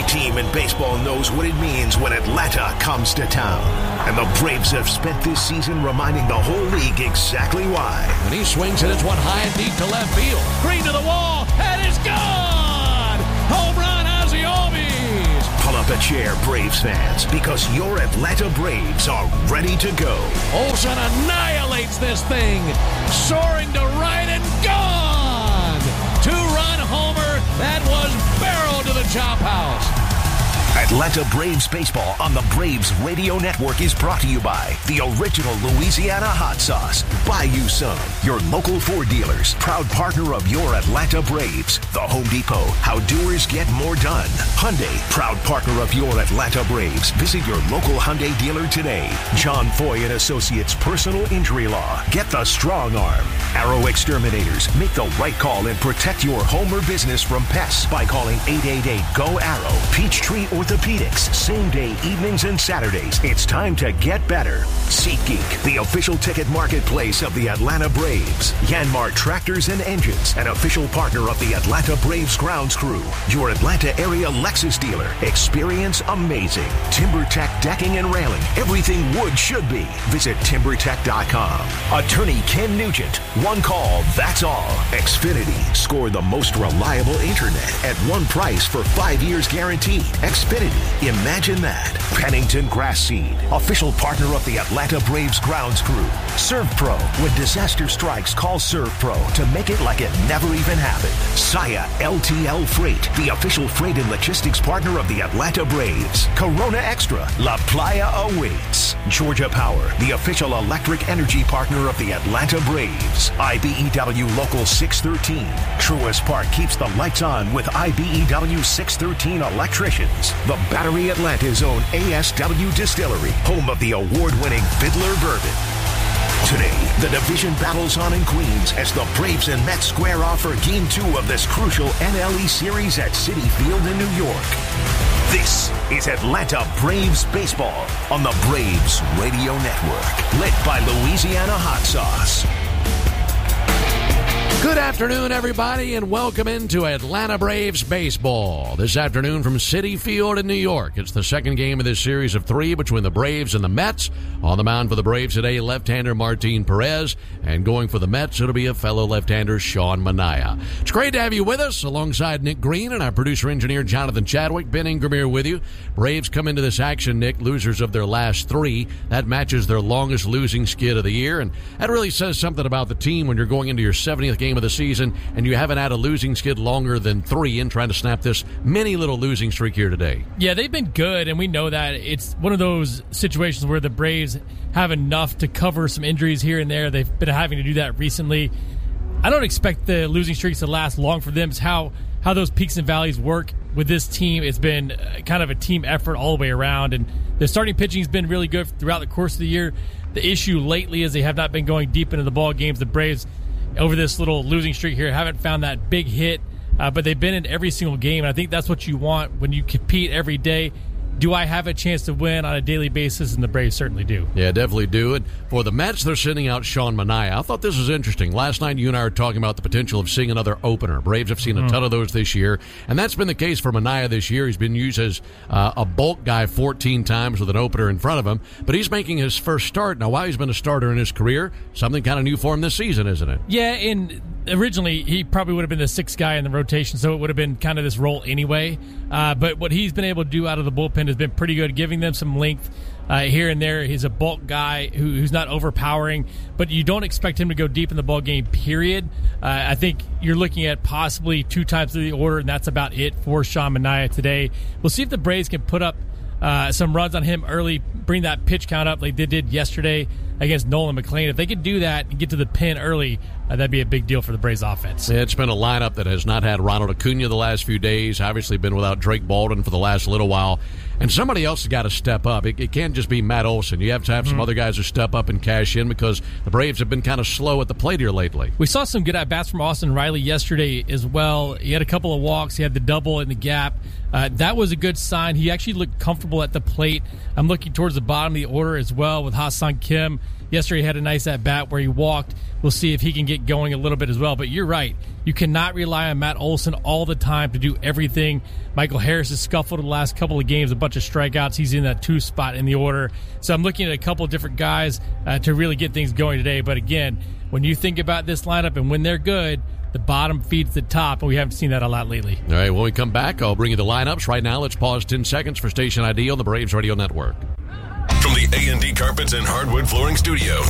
Every team in baseball knows what it means when Atlanta comes to town. And the Braves have spent this season reminding the whole league exactly why. When he swings it, it's one high and deep to left field. Green to the wall, and it's gone! Home run, Ozzie Albies! Pull up a chair, Braves fans, because your Atlanta Braves are ready to go. Olsen annihilates this thing, soaring to right and gone! Two-run homer that was barreled to the chop house. Atlanta Braves baseball on the Braves Radio Network is brought to you by the original Louisiana hot sauce. Buy you some. Your local Ford dealers, proud partner of your Atlanta Braves. The Home Depot, how doers get more done. Hyundai, proud partner of your Atlanta Braves. Visit your local Hyundai dealer today. John Foy and Associates Personal Injury Law. Get the strong arm. Arrow Exterminators, make the right call and protect your home or business from pests by calling 888-GO-ARROW. Peachtree Orthopedics, same day, evenings and Saturdays. It's time to get better. SeatGeek, the official ticket marketplace of the Atlanta Braves. Yanmar Tractors and Engines, an official partner of the Atlanta Braves grounds crew. Your Atlanta area Lexus dealer. Experience amazing. TimberTech Decking and Railing. Everything wood should be. Visit TimberTech.com. Attorney Ken Nugent. One call, that's all. Xfinity. Score the most reliable internet at one price for 5 years guaranteed. Xfinity. Imagine that. Pennington Grass Seed, official partner of the Atlanta Braves grounds crew. ServPro. When disaster strikes, call ServPro to make it like it never even happened. Saya LTL Freight, the official freight and logistics partner of the Atlanta Braves. Corona Extra. La Playa awaits. Georgia Power, the official electric energy partner of the Atlanta Braves. IBEW Local 613. Truist Park keeps the lights on with IBEW 613 electricians. The Battery Atlanta's own ASW Distillery, home of the award-winning Fiddler Bourbon. Today, the division battles on in Queens as the Braves and Mets square off for Game 2 of this crucial NLE series at Citi Field in New York. This is Atlanta Braves baseball on the Braves Radio Network, lit by Louisiana Hot Sauce. Good afternoon, everybody, and welcome into Atlanta Braves baseball. This afternoon from Citi Field in New York. It's the second game of this series of 3 between the Braves and the Mets. On the mound for the Braves today, left-hander Martin Perez, and going for the Mets, it'll be a fellow left-hander, Sean Manaea. It's great to have you with us, alongside Nick Green and our producer-engineer, Jonathan Chadwick. Ben Ingram here with you. Braves come into this action, Nick, losers of their last 3. That matches their longest losing skid of the year, and that really says something about the team when you're going into your 70th game of the season and you haven't had a losing skid longer than 3 and trying to snap this mini little losing streak here today. Yeah, they've been good, and we know that. It's one of those situations where the Braves have enough to cover some injuries here and there. They've been having to do that recently. I don't expect the losing streaks to last long for them. It's how those peaks and valleys work with this team. It's been kind of a team effort all the way around, and the starting pitching has been really good throughout the course of the year. The issue lately is they have not been going deep into the ball games. The Braves, over this little losing streak here, haven't found that big hit, but they've been in every single game, and I think that's what you want when you compete every day. Do I have a chance to win on a daily basis? And the Braves certainly do. Yeah, definitely do. And for the Mets, they're sending out Sean Manaea. I thought this was interesting. Last night, you and I were talking about the potential of seeing another opener. Braves have seen a ton of those this year, and that's been the case for Manaea this year. He's been used as a bulk guy 14 times with an opener in front of him, but he's making his first start. Now, while he's been a starter in his career, something kind of new for him this season, isn't it? Yeah, and originally he probably would have been the 6th guy in the rotation, so it would have been kind of this role anyway. But what he's been able to do out of the bullpen has been pretty good, giving them some length here and there. He's a bulk guy who's not overpowering, but you don't expect him to go deep in the ball game, period. I think you're looking at possibly 2 times through the order, and that's about it for Sean Manaea today. We'll see if the Braves can put up some runs on him early, bring that pitch count up like they did yesterday against Nolan McLean. If they could do that and get to the pin early, that'd be a big deal for the Braves offense. Yeah, it's been a lineup that has not had Ronald Acuna the last few days, obviously been without Drake Baldwin for the last little while, and somebody else has got to step up. It can't just be Matt Olson. You have to have some other guys who step up and cash in, because the Braves have been kind of slow at the plate here lately. We saw some good at-bats from Austin Riley yesterday as well. He had a couple of walks. He had the double in the gap. That was a good sign. He actually looked comfortable at the plate. I'm looking towards the bottom of the order as well with Ha-Seong Kim Yesterday he had a nice at-bat where he walked. We'll see if he can get going a little bit as well. But you're right. You cannot rely on Matt Olson all the time to do everything. Michael Harris has scuffled the last couple of games, a bunch of strikeouts. He's in that 2 spot in the order. So I'm looking at a couple of different guys to really get things going today. But again, when you think about this lineup and when they're good, the bottom feeds the top, and we haven't seen that a lot lately. All right, when we come back, I'll bring you the lineups. Right now, let's pause 10 seconds for Station ID on the Braves Radio Network. From the A&D Carpets and Hardwood Flooring Studio,